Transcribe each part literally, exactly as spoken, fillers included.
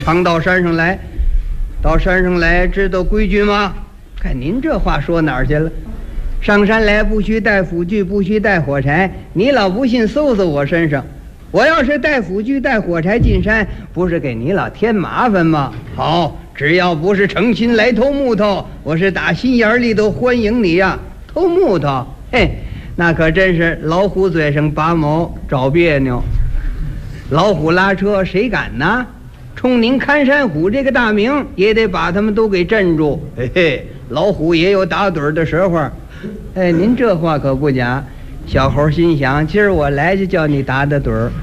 常到山上来，到山上来知道规矩吗？看您这话说哪儿去了？上山来不须带斧锯，不须带火柴。你老不信，搜搜我身上。我要是带斧锯带火柴进山，不是给你老添麻烦吗？好，只要不是诚心来偷木头，我是打心眼里都欢迎你呀。偷木头，嘿，那可真是老虎嘴上拔毛找别扭。老虎拉车谁敢呢？冲您看山虎这个大名，也得把他们都给镇住。嘿嘿，老虎也有打盹的时候。哎，您这话可不假。小猴心想，今儿我来就叫你打打盹儿。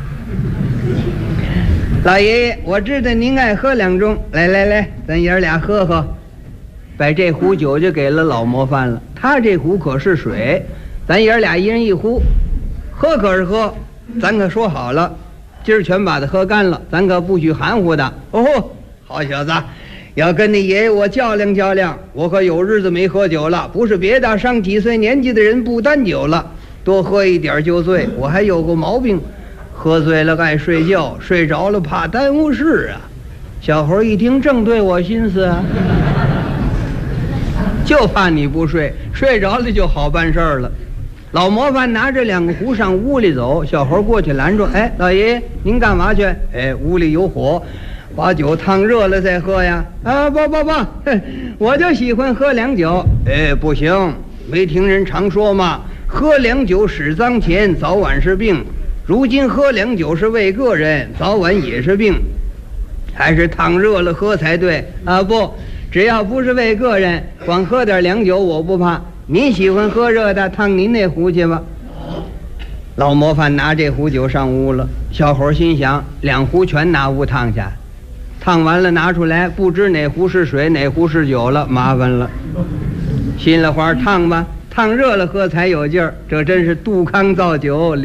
老爷爷，我知道您爱喝两盅，来来来，咱爷儿俩喝喝。把这壶酒就给了老模范了，他这壶可是水，咱爷儿俩一人一壶，喝可是喝，咱可说好了，今儿全把它喝干了，咱可不许含糊的。哦，好小子，要跟你爷爷我较量较量，我可有日子没喝酒了，不是别的，上几岁年纪的人不担酒了，多喝一点就醉，我还有个毛病，喝醉了爱睡觉，睡着了怕耽误事啊。小猴一听正对我心思啊，就怕你不睡，睡着了就好办事儿了。老模范拿着两个壶上屋里走，小猴过去拦住，哎，老爷爷您干嘛去？哎，屋里有火，把酒烫热了再喝呀。啊，不不不，我就喜欢喝凉酒。哎，不行，没听人常说吗？喝凉酒使脏钱，早晚是病。如今喝凉酒是为个人，早晚也是病，还是烫热了喝才对啊！不，只要不是为个人，光喝点凉酒我不怕。您喜欢喝热的，烫您那壶去吧。老模范拿这壶酒上屋了，小猴心想，两壶全拿屋烫下，烫完了拿出来，不知哪壶是水，哪壶是酒了，麻烦了。心里话，烫吧，烫热了喝才有劲儿，这真是杜康造酒。